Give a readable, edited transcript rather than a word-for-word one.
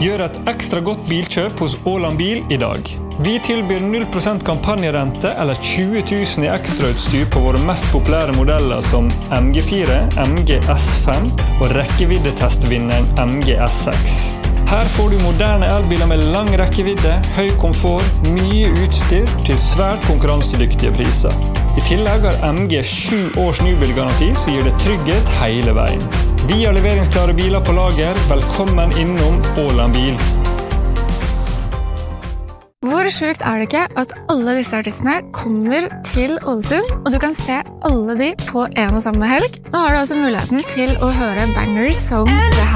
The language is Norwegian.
Gjør et ekstra godt bilkjøp hos Åland Bil i dag. Vi tilbyr 0% kampanjerente eller 20 000 i ekstrautstyr på våre mest populære modeller som MG4, MG S5 og rekkeviddetestvinneren MG S6. Her får du moderne elbiler med lang rekkevidde, høy komfort, mye utstyr til svært konkurransedyktige priser. I tillegg har MG 7 års nybilgaranti som gir det trygghet hele veien. Vi har leveringsklare biler på lager. Velkommen innom Åland Bil. Hvor sjukt det ikke at alle disse artistene kommer til Ålesund, og du kan se alle de på en og samme helg? Nå har du altså muligheten til å høre bangers som det her.